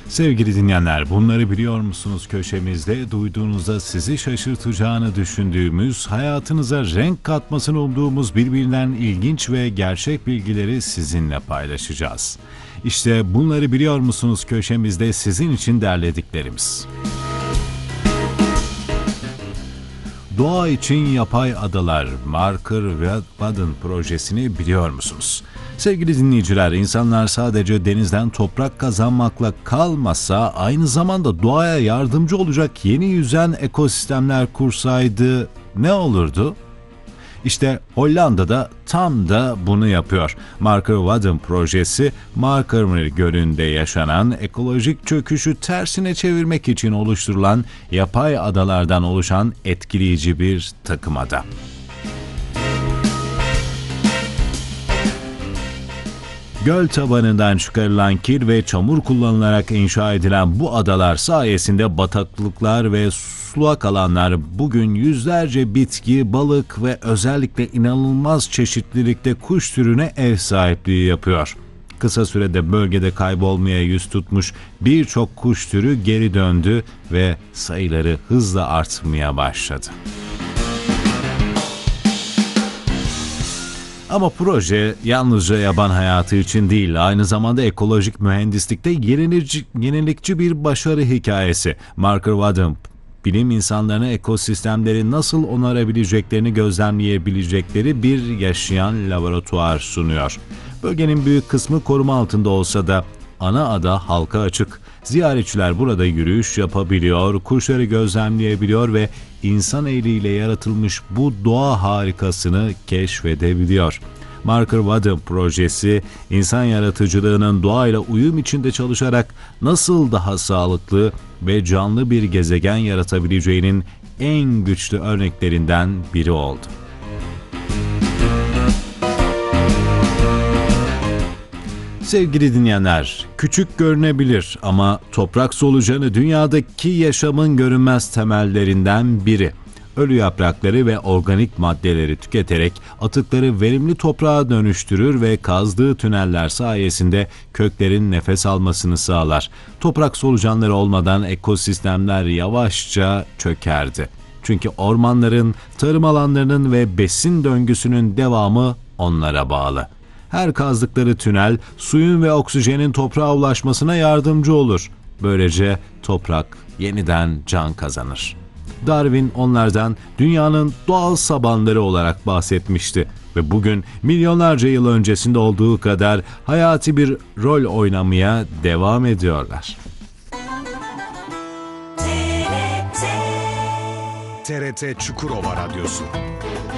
Sevgili dinleyenler, bunları biliyor musunuz köşemizde duyduğunuzda sizi şaşırtacağını düşündüğümüz, hayatınıza renk katmasını umduğumuz birbirinden ilginç ve gerçek bilgileri sizinle paylaşacağız. İşte bunları biliyor musunuz köşemizde sizin için derlediklerimiz. Doğa için yapay adalar, Marker Wadden projesini biliyor musunuz? Sevgili dinleyiciler, insanlar sadece denizden toprak kazanmakla kalmasa aynı zamanda doğaya yardımcı olacak yeni yüzen ekosistemler kursaydı ne olurdu? İşte Hollanda'da tam da bunu yapıyor. Marker Wadden projesi, Marker Gölü'nde yaşanan ekolojik çöküşü tersine çevirmek için oluşturulan yapay adalardan oluşan etkileyici bir takımada. Göl tabanından çıkarılan kir ve çamur kullanılarak inşa edilen bu adalar sayesinde bataklıklar ve sulak alanlar bugün yüzlerce bitki, balık ve özellikle inanılmaz çeşitlilikte kuş türüne ev sahipliği yapıyor. Kısa sürede bölgede kaybolmaya yüz tutmuş birçok kuş türü geri döndü ve sayıları hızla artmaya başladı. Ama proje yalnızca yaban hayatı için değil, aynı zamanda ekolojik mühendislikte yenilikçi bir başarı hikayesi. Marker Wadden, bilim insanlarına ekosistemleri nasıl onarabileceklerini gözlemleyebilecekleri bir yaşayan laboratuvar sunuyor. Bölgenin büyük kısmı koruma altında olsa da ana ada halka açık. Ziyaretçiler burada yürüyüş yapabiliyor, kuşları gözlemleyebiliyor ve insan eliyle yaratılmış bu doğa harikasını keşfedebiliyor. Marker Wadden projesi, insan yaratıcılığının doğayla uyum içinde çalışarak nasıl daha sağlıklı ve canlı bir gezegen yaratabileceğinin en güçlü örneklerinden biri oldu. Sevgili dinleyenler, küçük görünebilir ama toprak solucanı dünyadaki yaşamın görünmez temellerinden biri. Ölü yaprakları ve organik maddeleri tüketerek atıkları verimli toprağa dönüştürür ve kazdığı tüneller sayesinde köklerin nefes almasını sağlar. Toprak solucanları olmadan ekosistemler yavaşça çökerdi. Çünkü ormanların, tarım alanlarının ve besin döngüsünün devamı onlara bağlı. Her kazdıkları tünel, suyun ve oksijenin toprağa ulaşmasına yardımcı olur. Böylece toprak yeniden can kazanır. Darwin onlardan dünyanın doğal sabanları olarak bahsetmişti ve bugün milyonlarca yıl öncesinde olduğu kadar hayati bir rol oynamaya devam ediyorlar. TRT Çukurova Radyosu.